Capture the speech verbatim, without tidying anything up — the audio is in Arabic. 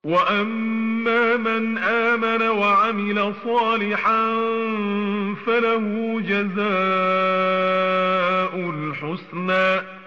وأما من آمن وعمل صالحا فله جزاء الحسنى